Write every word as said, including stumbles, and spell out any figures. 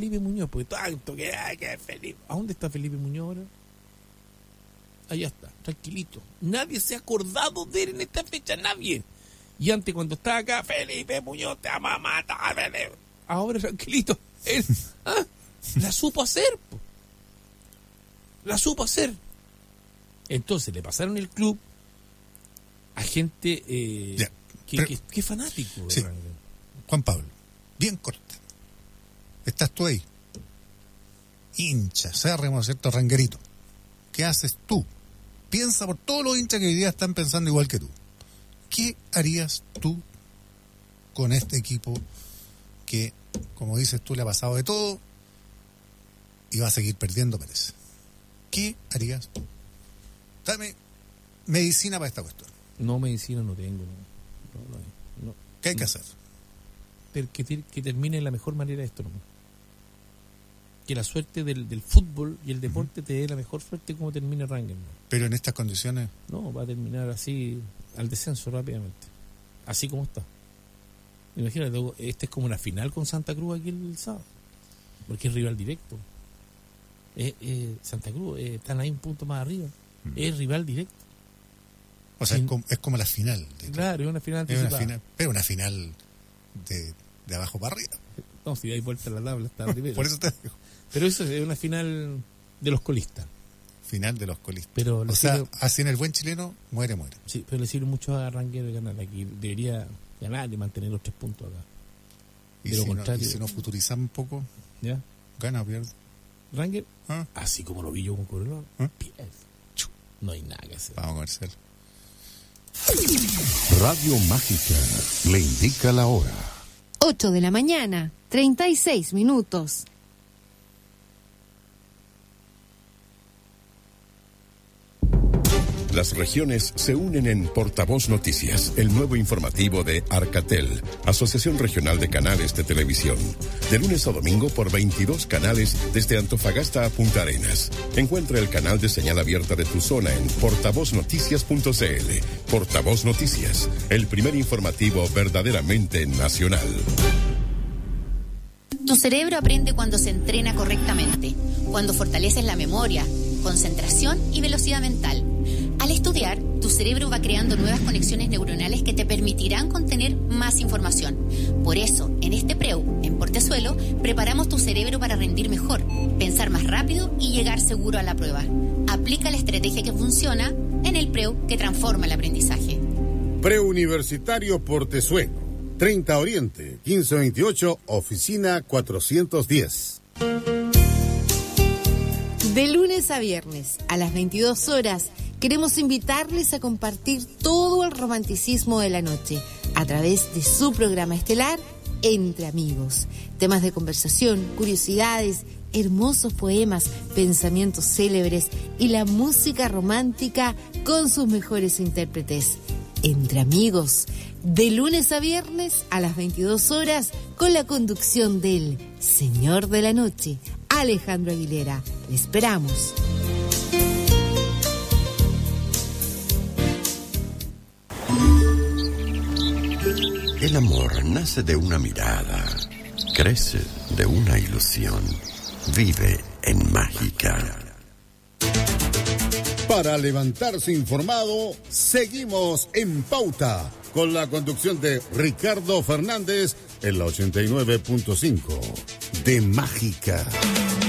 Felipe Muñoz, porque tanto que hay que Felipe. ¿A dónde está Felipe Muñoz ahora? Allá está, tranquilito. Nadie se ha acordado de él en esta fecha, nadie. Y antes, cuando estaba acá, Felipe Muñoz te ama, mata, Felipe. Ahora tranquilito. Él, ¿ah? La supo hacer, po. La supo hacer. Entonces le pasaron el club a gente eh, ya, que, pero, que, que es fanático. Sí. Juan Pablo, bien corta. Estás tú ahí. Hincha, acérrimo, ¿cierto? Ranguerito. ¿Qué haces tú? Piensa por todos los hinchas que hoy día están pensando igual que tú. ¿Qué harías tú con este equipo que, como dices tú, le ha pasado de todo y va a seguir perdiendo, parece? ¿Qué harías tú? Dame medicina para esta cuestión. No, medicina no tengo. No, no, no, no. ¿Qué hay no. que hacer? Pero que, que termine de la mejor manera esto, ¿no? Que la suerte del, del fútbol y el deporte uh-huh. te dé la mejor suerte como termine Rangers, ¿no? Pero en estas condiciones... No, va a terminar así, al descenso rápidamente. Así como está. Imagínate, este es como una final con Santa Cruz aquí el sábado. Porque es rival directo. Eh, eh, Santa Cruz, eh, están ahí un punto más arriba. Uh-huh. Es rival directo. O sea, Sin, es, como, es como la final. De claro, es una final es una final, pero una final de, de abajo para arriba. No, si hay vuelta a la tabla, está primero. Por eso te digo. Pero eso es una final de los colistas. Final de los colistas. Pero o sea, sirve, así en el buen chileno, muere, muere. Sí, pero le sirve mucho a Rangers de ganar aquí. Debería ganar y mantener los tres puntos acá. Y, si, contrario, no, y si nos futurizamos un poco, ¿ya? Gana o pierde. Rangers, ¿Ah? así como lo vi yo con Cobreloa, ¿Ah? pierde. No hay nada que hacer. Vamos a comercial. Radio Mágica le indica la hora. ocho de la mañana, treinta y seis minutos. Las regiones se unen en Portavoz Noticias, el nuevo informativo de Arcatel, Asociación Regional de Canales de Televisión. De lunes a domingo por veintidós canales desde Antofagasta a Punta Arenas. Encuentra el canal de señal abierta de tu zona en portavoz noticias punto c l. Portavoz Noticias, el primer informativo verdaderamente nacional. Tu cerebro aprende cuando se entrena correctamente, cuando fortaleces la memoria, concentración y velocidad mental. Al estudiar, tu cerebro va creando nuevas conexiones neuronales que te permitirán contener más información. Por eso, en este Preu, en Portezuelo, preparamos tu cerebro para rendir mejor, pensar más rápido y llegar seguro a la prueba. Aplica la estrategia que funciona en el Preu que transforma el aprendizaje. Preuniversitario Portezuelo, treinta Oriente, quince veintiocho, oficina cuatrocientos diez. De lunes a viernes, a las veintidós horas, queremos invitarles a compartir todo el romanticismo de la noche a través de su programa estelar Entre Amigos. Temas de conversación, curiosidades, hermosos poemas, pensamientos célebres y la música romántica con sus mejores intérpretes. Entre Amigos, de lunes a viernes a las veintidós horas, con la conducción del Señor de la Noche, Alejandro Aguilera. Le esperamos. El amor nace de una mirada, crece de una ilusión, vive en Mágica. Para levantarse informado, seguimos en Pauta, con la conducción de Ricardo Fernández en la ochenta y nueve punto cinco de Mágica.